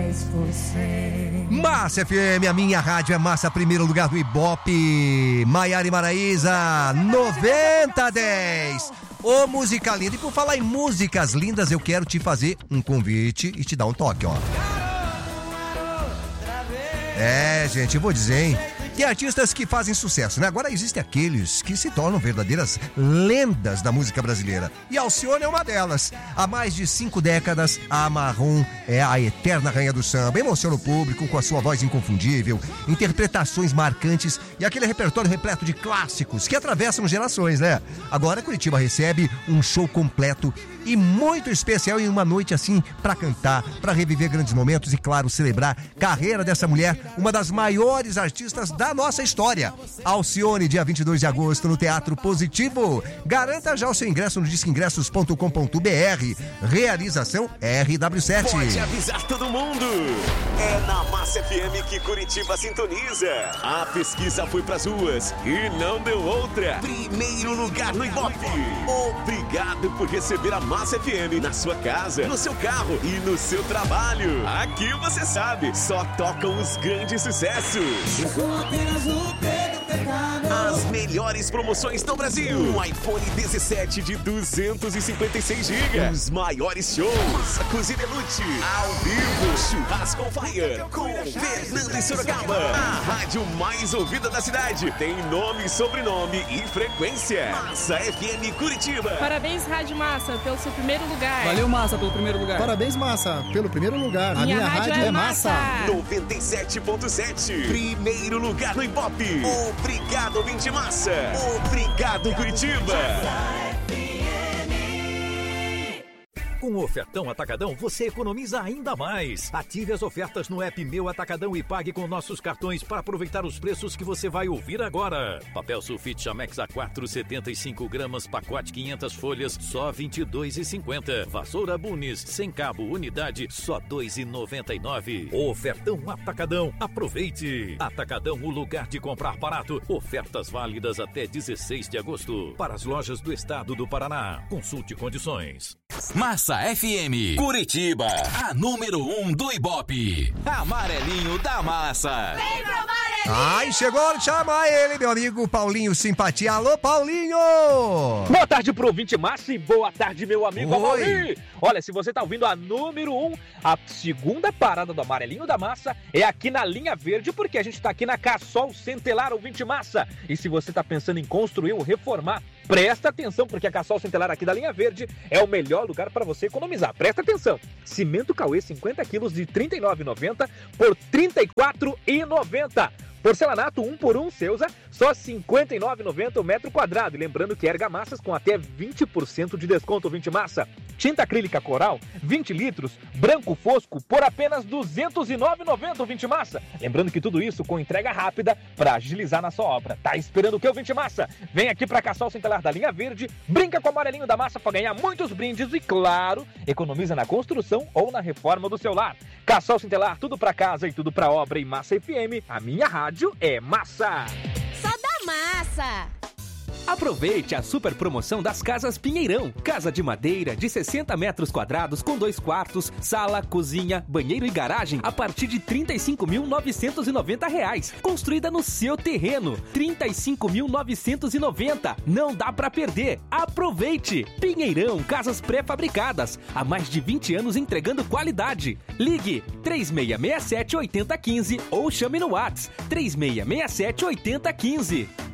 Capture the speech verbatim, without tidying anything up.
mais você. Massa F M, a minha rádio é massa, primeiro lugar do Ibope. Maiara e Maraísa, noventa a dez. Ô, música linda. E por falar em músicas lindas, eu quero te fazer um convite e te dar um toque, ó. É, gente, eu vou dizer, hein? Tem artistas que fazem sucesso, né? Agora existem aqueles que se tornam verdadeiras lendas da música brasileira. E Alcione é uma delas. Há mais de cinco décadas, a Marrom é a eterna rainha do samba. Emociona o público com a sua voz inconfundível, interpretações marcantes e aquele repertório repleto de clássicos que atravessam gerações, né? Agora Curitiba recebe um show completo e muito especial em uma noite assim pra cantar, pra reviver grandes momentos e, claro, celebrar a carreira dessa mulher, uma das maiores artistas da nossa história. Alcione, dia vinte e dois de agosto, no Teatro Positivo. Garanta já o seu ingresso no disque ingressos ponto com ponto b r. Realização R W sete. Pode avisar todo mundo. É na Massa F M que Curitiba sintoniza. A pesquisa foi pras ruas e não deu outra. Primeiro lugar no Ibope. Obrigado por receber a Massa F M na sua casa, no seu carro e no seu trabalho. Aqui você sabe, só tocam os grandes sucessos. As melhores promoções do Brasil. Um iPhone dezessete de duzentos e cinquenta e seis gigas. Os maiores shows. Cozinha Lute. Ao vivo. Churrasco on Fire. Com Fernando e Sorocaba. A rádio mais ouvida da cidade. Tem nome, sobrenome e frequência. Massa F M Curitiba. Parabéns, Rádio Massa, pelo seu primeiro lugar. Valeu, Massa, pelo primeiro lugar. Parabéns, Massa, pelo primeiro lugar. Minha, minha rádio, rádio é, é massa. noventa e sete ponto sete. Primeiro lugar no Ibope. Obrigado, ouvinte massa. Obrigado, Curitiba. Com o Ofertão Atacadão, você economiza ainda mais. Ative as ofertas no app Meu Atacadão e pague com nossos cartões para aproveitar os preços que você vai ouvir agora. Papel sulfite Chamex A quatro, setenta e cinco gramas, pacote quinhentas folhas, só vinte e dois reais e cinquenta centavos. Vassoura Bunis, sem cabo, unidade, só dois reais e noventa e nove centavos. Ofertão Atacadão, aproveite. Atacadão, o lugar de comprar barato. Ofertas válidas até dezesseis de agosto. Para as lojas do estado do Paraná. Consulte condições. Massa F M, Curitiba, a número um do Ibope. Amarelinho da Massa. Vem pro Amarelinho! Ai, chegou a hora de chamar ele, meu amigo Paulinho Simpatia. Alô, Paulinho! Boa tarde pro ouvinte Massa e boa tarde, meu amigo Oi. Amauri. Olha, se você tá ouvindo a número um, a segunda parada do Amarelinho da Massa é aqui na linha verde, porque a gente tá aqui na Cassol Centelar, ouvinte Massa. E se você tá pensando em construir ou reformar, presta atenção, porque a Cassol Centelar aqui da linha verde é o melhor lugar para você economizar. Presta atenção. Cimento Cauê cinquenta quilos de trinta e nove reais e noventa centavos por trinta e quatro reais e noventa centavos. Porcelanato um por um Ceusa, só cinquenta e nove reais e noventa centavos o metro quadrado. E lembrando que Ergamassas com até vinte por cento de desconto, vinte massa. Tinta acrílica Coral, vinte litros, branco fosco, por apenas duzentos e nove reais e noventa centavos, vinte massa. Lembrando que tudo isso com entrega rápida para agilizar na sua obra. Tá esperando o que, vinte massa? Vem aqui para Cassol Centelar da linha verde, brinca com o Amarelinho da Massa para ganhar muitos brindes e, claro, economiza na construção ou na reforma do seu lar. Cassol Centelar, tudo para casa e tudo para obra. E Massa F M, a minha rádio é massa. Só dá massa. Aproveite a super promoção das Casas Pinheirão. Casa de madeira de sessenta metros quadrados com dois quartos, sala, cozinha, banheiro e garagem a partir de trinta e cinco mil novecentos e noventa reais. Construída no seu terreno. trinta e cinco mil novecentos e noventa. Não dá pra perder. Aproveite. Pinheirão, casas pré-fabricadas. Há mais de vinte anos entregando qualidade. Ligue três seis seis sete, oito zero um cinco ou chame no WhatsApp três seis seis sete, oito zero um cinco.